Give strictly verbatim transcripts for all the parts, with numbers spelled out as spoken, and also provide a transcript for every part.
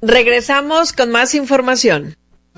Regresamos con más información.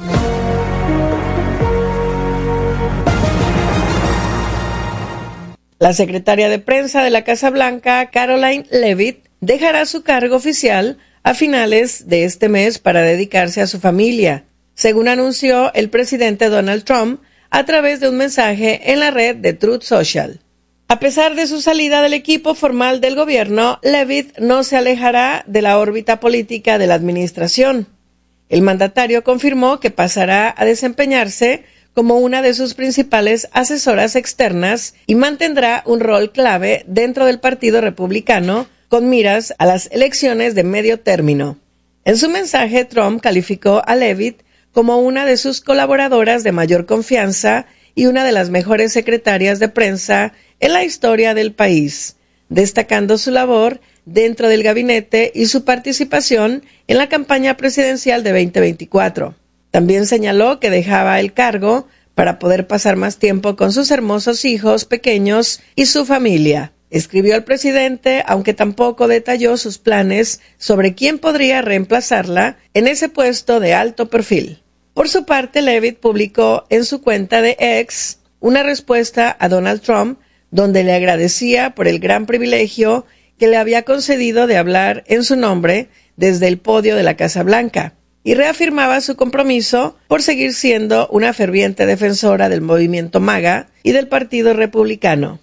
La secretaria de prensa de la Casa Blanca, Karoline Leavitt, dejará su cargo oficial a finales de este mes para dedicarse a su familia, según anunció el presidente Donald Trump a través de un mensaje en la red de Truth Social. A pesar de su salida del equipo formal del gobierno, Leavitt no se alejará de la órbita política de la administración. El mandatario confirmó que pasará a desempeñarse como una de sus principales asesoras externas y mantendrá un rol clave dentro del Partido Republicano con miras a las elecciones de medio término. En su mensaje, Trump calificó a Leavitt como una de sus colaboradoras de mayor confianza y una de las mejores secretarias de prensa en la historia del país, destacando su labor dentro del gabinete y su participación en la campaña presidencial de veinte veinticuatro. También señaló que dejaba el cargo para poder pasar más tiempo con sus hermosos hijos pequeños y su familia. Escribió al presidente, aunque tampoco detalló sus planes sobre quién podría reemplazarla en ese puesto de alto perfil. Por su parte, Leavitt publicó en su cuenta de X una respuesta a Donald Trump donde le agradecía por el gran privilegio que le había concedido de hablar en su nombre desde el podio de la Casa Blanca, y reafirmaba su compromiso por seguir siendo una ferviente defensora del movimiento MAGA y del Partido Republicano.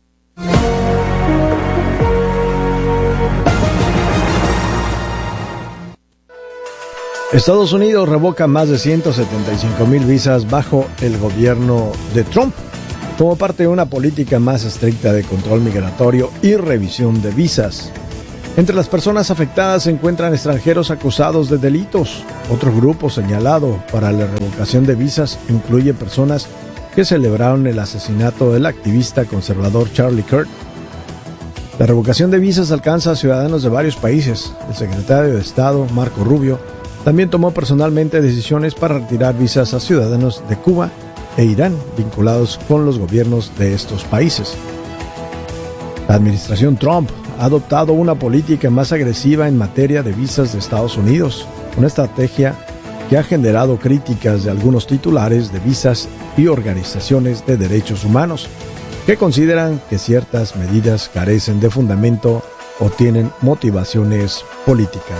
Estados Unidos revoca más de ciento setenta y cinco mil visas bajo el gobierno de Trump, como parte de una política más estricta de control migratorio y revisión de visas. Entre las personas afectadas se encuentran extranjeros acusados de delitos. Otro grupo señalado para la revocación de visas incluye personas que celebraron el asesinato del activista conservador Charlie Kirk. La revocación de visas alcanza a ciudadanos de varios países. El secretario de Estado, Marco Rubio, también tomó personalmente decisiones para retirar visas a ciudadanos de Cuba e Irán vinculados con los gobiernos de estos países. La administración Trump ha adoptado una política más agresiva en materia de visas de Estados Unidos, una estrategia que ha generado críticas de algunos titulares de visas y organizaciones de derechos humanos, que consideran que ciertas medidas carecen de fundamento o tienen motivaciones políticas.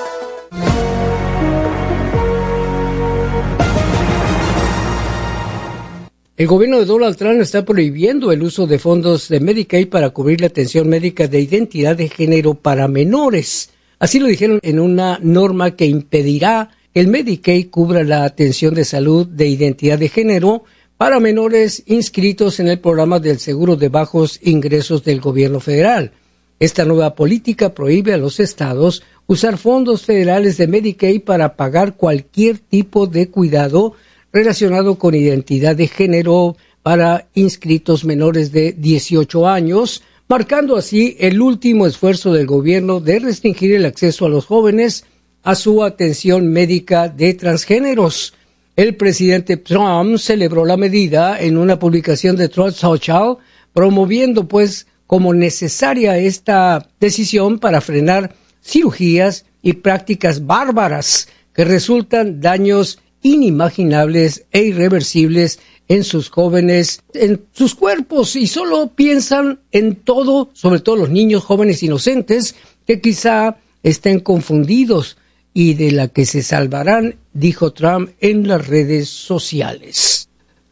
El gobierno de Donald Trump está prohibiendo el uso de fondos de Medicaid para cubrir la atención médica de identidad de género para menores. Así lo dijeron en una norma que impedirá que el Medicaid cubra la atención de salud de identidad de género para menores inscritos en el programa del seguro de bajos ingresos del gobierno federal. Esta nueva política prohíbe a los estados usar fondos federales de Medicaid para pagar cualquier tipo de cuidado relacionado con identidad de género para inscritos menores de dieciocho años, marcando así el último esfuerzo del gobierno de restringir el acceso a los jóvenes a su atención médica de transgéneros. El presidente Trump celebró la medida en una publicación de Truth Social, promoviendo pues como necesaria esta decisión para frenar cirugías y prácticas bárbaras que resultan daños inimaginables e irreversibles en sus jóvenes, en sus cuerpos, y solo piensan en todo, sobre todo los niños jóvenes inocentes, que quizá estén confundidos y de la que se salvarán, dijo Trump en las redes sociales.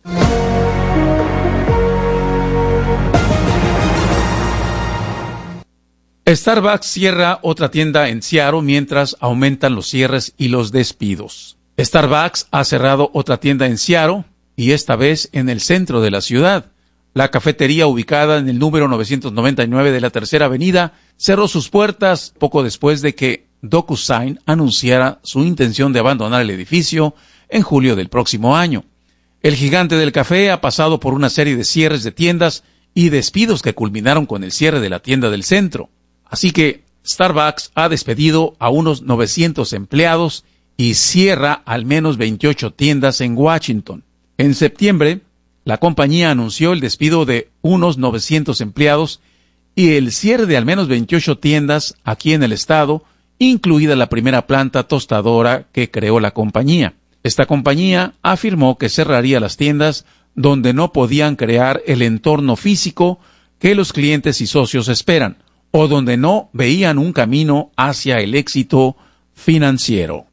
Starbucks cierra otra tienda en Seattle mientras aumentan los cierres y los despidos. Starbucks ha cerrado otra tienda en Seattle, y esta vez en el centro de la ciudad. La cafetería, ubicada en el número novecientos noventa y nueve de la Tercera Avenida, cerró sus puertas poco después de que DocuSign anunciara su intención de abandonar el edificio en julio del próximo año. El gigante del café ha pasado por una serie de cierres de tiendas y despidos que culminaron con el cierre de la tienda del centro. Así que Starbucks ha despedido a unos novecientos empleados y cierra al menos veintiocho tiendas en Washington. En septiembre, la compañía anunció el despido de unos novecientos empleados y el cierre de al menos veintiocho tiendas aquí en el estado incluida la primera planta tostadora que creó la compañía. Esta compañía afirmó que cerraría las tiendas donde no podían crear el entorno físico que los clientes y socios esperan, o donde no veían un camino hacia el éxito financiero.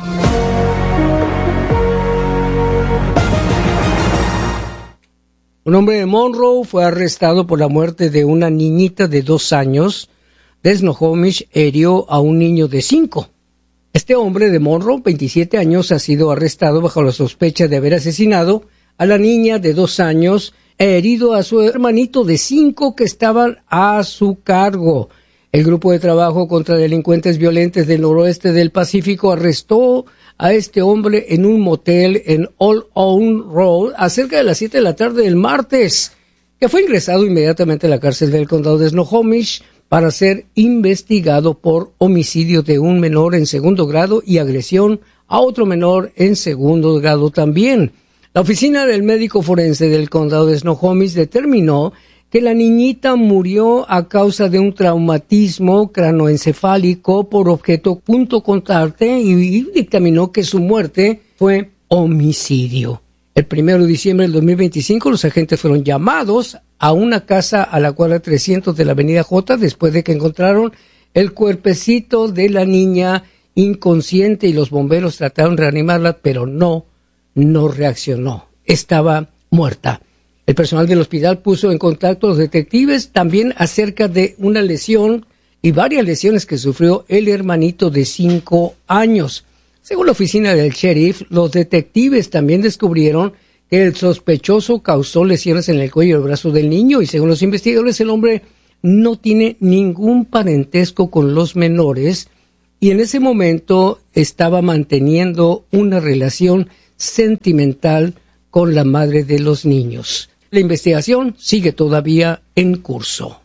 Un hombre de Monroe fue arrestado por la muerte de una niñita de dos años. De Snohomish hirió a un niño de cinco. Este hombre de Monroe, veintisiete años, ha sido arrestado bajo la sospecha de haber asesinado a la niña de dos años e herido a su hermanito de cinco que estaban a su cargo. El Grupo de Trabajo contra Delincuentes Violentos del Noroeste del Pacífico arrestó a este hombre en un motel en Old Own Road a cerca de las siete de la tarde del martes, que fue ingresado inmediatamente a la cárcel del condado de Snohomish para ser investigado por homicidio de un menor en segundo grado y agresión a otro menor en segundo grado también. La oficina del médico forense del condado de Snohomish determinó que la niñita murió a causa de un traumatismo cranoencefálico por objeto punto contacto y dictaminó que su muerte fue homicidio. El primero de diciembre del dos mil veinticinco, los agentes fueron llamados a una casa a la cuadra trescientos de la avenida J después de que encontraron el cuerpecito de la niña inconsciente y los bomberos trataron de reanimarla, pero no, no reaccionó. Estaba muerta. El personal del hospital puso en contacto a los detectives también acerca de una lesión y varias lesiones que sufrió el hermanito de cinco años. Según la oficina del sheriff, los detectives también descubrieron que el sospechoso causó lesiones en el cuello y el brazo del niño y según los investigadores el hombre no tiene ningún parentesco con los menores y en ese momento estaba manteniendo una relación sentimental con la madre de los niños. La investigación sigue todavía en curso.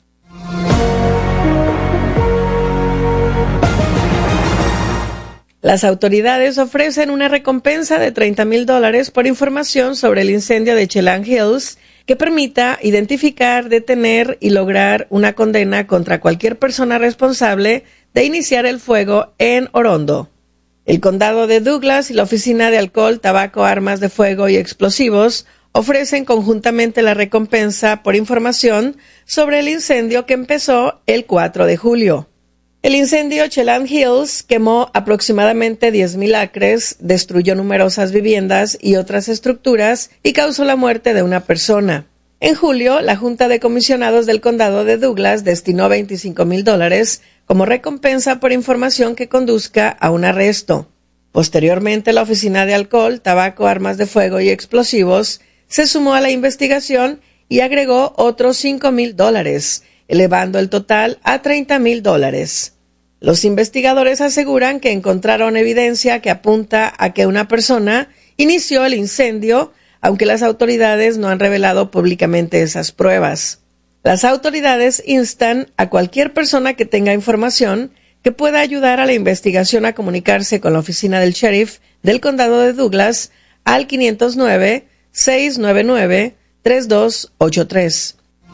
Las autoridades ofrecen una recompensa de treinta mil dólares por información sobre el incendio de Chelan Hills que permita identificar, detener y lograr una condena contra cualquier persona responsable de iniciar el fuego en Orondo. El condado de Douglas y la Oficina de Alcohol, Tabaco, Armas de Fuego y Explosivos ofrecen conjuntamente la recompensa por información sobre el incendio que empezó el cuatro de julio. El incendio Chelan Hills quemó aproximadamente diez mil acres, destruyó numerosas viviendas y otras estructuras y causó la muerte de una persona. En julio, la Junta de Comisionados del Condado de Douglas destinó veinticinco mil dólares como recompensa por información que conduzca a un arresto. Posteriormente, la Oficina de Alcohol, Tabaco, Armas de Fuego y Explosivos se sumó a la investigación y agregó otros cinco mil dólares, elevando el total a treinta mil dólares. Los investigadores aseguran que encontraron evidencia que apunta a que una persona inició el incendio, aunque las autoridades no han revelado públicamente esas pruebas. Las autoridades instan a cualquier persona que tenga información que pueda ayudar a la investigación a comunicarse con la oficina del sheriff del condado de Douglas al quinientos nueve, seiscientos noventa y nueve, treinta y dos ochenta y tres.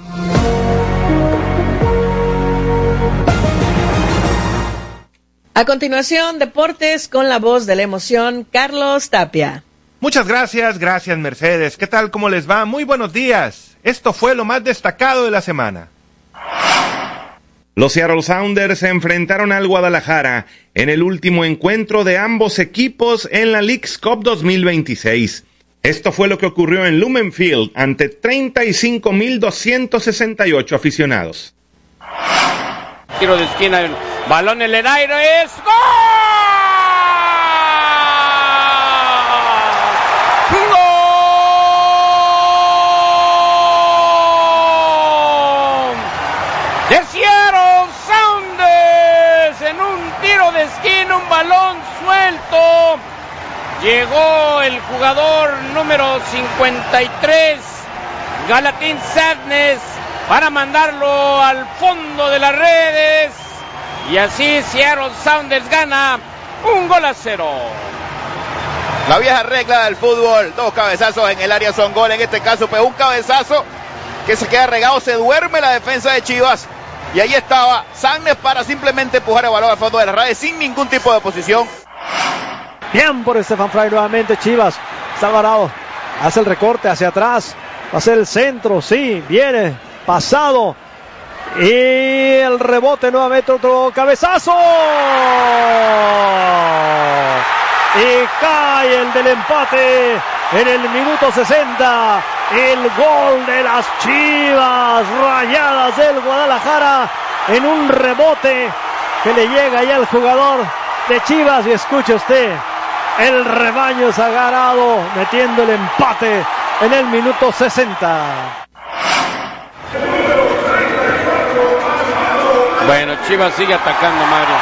A continuación, deportes con la voz de la emoción, Carlos Tapia. Muchas gracias, gracias Mercedes. ¿Qué tal? ¿Cómo les va? Muy buenos días. Esto fue lo más destacado de la semana. Los Seattle Sounders se enfrentaron al Guadalajara en el último encuentro de ambos equipos en la Leagues Cup dos mil veintiséis. Esto fue lo que ocurrió en Lumen Field ante treinta y cinco mil doscientos sesenta y ocho aficionados. Tiro de esquina, balón en el aire, es ¡gol! ¡Gol! De Seattle Sounders en un tiro de esquina, un balón suelto. Llegó el jugador número cincuenta y tres, Galatín Sadness, para mandarlo al fondo de las redes. Y así Seattle Sounders gana un gol a cero. La vieja regla del fútbol, dos cabezazos en el área son gol. En este caso, pues un cabezazo que se queda regado, se duerme la defensa de Chivas. y ahí estaba Sánchez para simplemente empujar el balón al fondo de la red sin ningún tipo de posición. Bien por Estefan Fray nuevamente. Chivas está Alvarado, hace el recorte hacia atrás, va a ser el centro, sí, viene pasado y el rebote nuevamente, otro cabezazo y cae el del empate en el minuto sesenta, el gol de las Chivas Rayadas del Guadalajara en un rebote que le llega ya al jugador de Chivas, y escuche usted, el rebaño sagrado metiendo el empate en el minuto sesenta. Bueno, Chivas sigue atacando, Mario.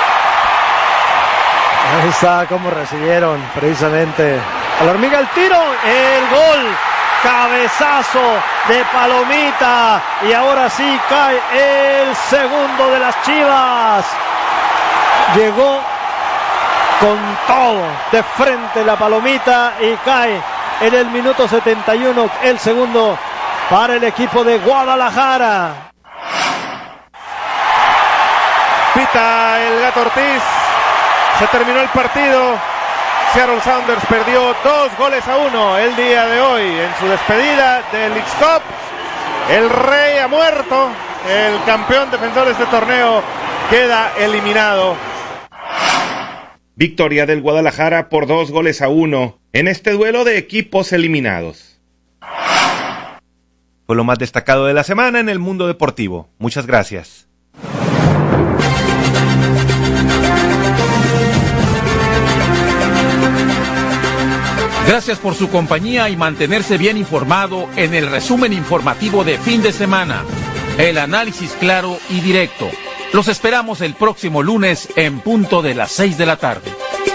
Ahí está cómo recibieron precisamente a la hormiga el tiro, el gol, cabezazo de Palomita, y ahora sí cae el segundo de las Chivas. Llegó con todo de frente la Palomita y cae en el minuto setenta y uno el segundo para el equipo de Guadalajara. Pita el Gato Ortiz. Se terminó el partido. Seattle Sounders perdió dos goles a uno el día de hoy en su despedida del Leagues Cup. El Rey ha muerto. El campeón defensor de este torneo queda eliminado. Victoria del Guadalajara por dos goles a uno en este duelo de equipos eliminados. Fue lo más destacado de la semana en el mundo deportivo. Muchas gracias. Gracias por su compañía y mantenerse bien informado en el resumen informativo de fin de semana. El análisis claro y directo. Los esperamos el próximo lunes en punto de las seis de la tarde.